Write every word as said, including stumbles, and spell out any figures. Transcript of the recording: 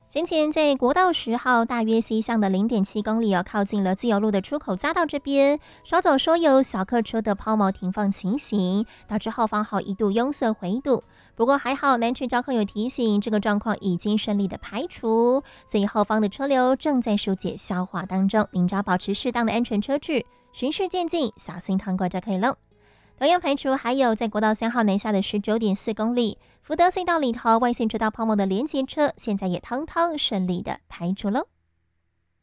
先前在国道十号大约西向的零点七公里哦，靠近了自由路的出口匝道这边，稍早说有小客车的抛锚停放情形，导致后方好一度拥塞回堵。不过还好，南区交控有提醒，这个状况已经顺利的排除，所以后方的车流正在疏解消化当中，您只要保持适当的安全车距，循序渐进，小心通过就可以了。同样排除还有在国道三号南下的十九点四公里，福德隧道里头外线车道抛锚的连接车，现在也通通顺利的排除喽。